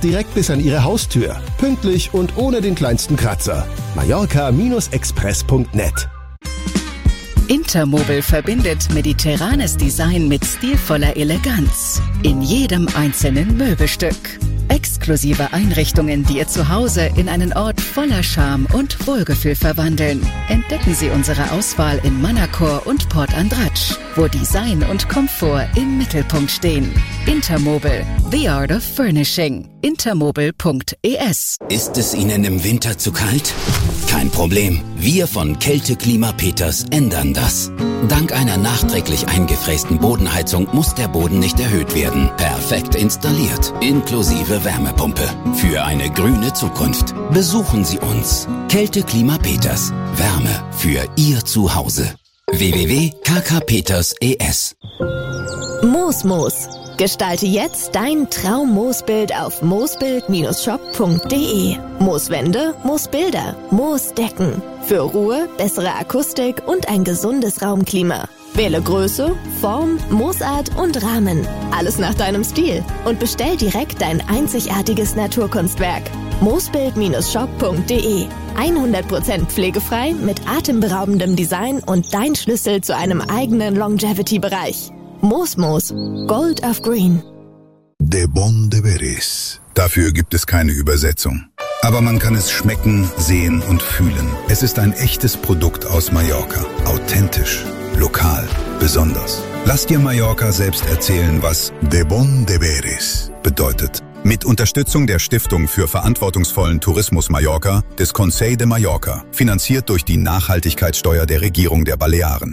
direkt bis an Ihre Haustür. Pünktlich und ohne den kleinsten Kratzer. Mallorca-express.net. Intermobile verbindet mediterranes Design mit stilvoller Eleganz. In jedem einzelnen Möbelstück. Exklusive Einrichtungen, die Ihr Zuhause in einen Ort voller Charme und Wohlgefühl verwandeln. Entdecken Sie unsere Auswahl in Manacor und Port Andratsch, wo Design und Komfort im Mittelpunkt stehen. Intermobile, the art of furnishing. Intermobile.es. Ist es Ihnen im Winter zu kalt? Kein Problem. Wir von Kälteklima Peters ändern das. Dank einer nachträglich eingefrästen Bodenheizung muss der Boden nicht erhöht werden. Perfekt installiert, inklusive Wärmepumpe. Für eine grüne Zukunft. Besuchen Sie uns. Kälteklima Peters. Wärme für Ihr Zuhause. www.kkpeters.es. Moosmoos. Gestalte jetzt dein Traum-Moosbild auf moosbild-shop.de. Mooswände, Moosbilder, Moosdecken. Für Ruhe, bessere Akustik und ein gesundes Raumklima. Wähle Größe, Form, Moosart und Rahmen. Alles nach deinem Stil. Und bestell direkt dein einzigartiges Naturkunstwerk. moosbild-shop.de. 100% pflegefrei mit atemberaubendem Design und dein Schlüssel zu einem eigenen Longevity-Bereich. Moosmoos, Gold of Green. De Bon Deberes. Dafür gibt es keine Übersetzung. Aber man kann es schmecken, sehen und fühlen. Es ist ein echtes Produkt aus Mallorca. Authentisch, lokal, besonders. Lass dir Mallorca selbst erzählen, was De Bon Deberes bedeutet. Mit Unterstützung der Stiftung für verantwortungsvollen Tourismus Mallorca, des Consell de Mallorca, finanziert durch die Nachhaltigkeitssteuer der Regierung der Balearen.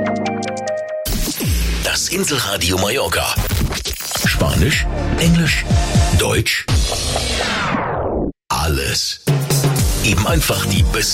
Das Inselradio Mallorca. Spanisch, Englisch, Deutsch. Alles. Eben einfach die besten